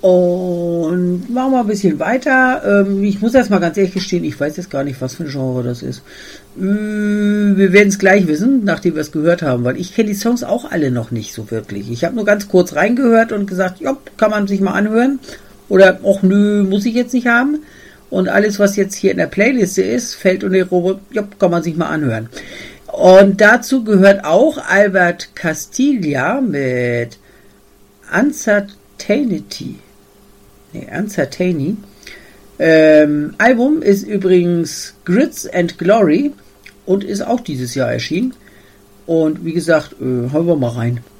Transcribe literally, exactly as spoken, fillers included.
Und machen wir ein bisschen weiter. Ähm, ich muss erst mal ganz ehrlich gestehen, ich weiß jetzt gar nicht, was für ein Genre das ist. Äh, wir werden es gleich wissen, nachdem wir es gehört haben, weil ich kenne die Songs auch alle noch nicht so wirklich. Ich habe nur ganz kurz reingehört und gesagt, ja, kann man sich mal anhören. Oder, ach nö, muss ich jetzt nicht haben. Und alles, was jetzt hier in der Playliste ist, fällt unter die Rubrik, ja, kann man sich mal anhören. Und dazu gehört auch Albert Castilla mit Uncertainty. Nee, Uncertainty. Ähm, Album ist übrigens Grits and Glory und ist auch dieses Jahr erschienen. Und wie gesagt, äh, hören wir mal rein.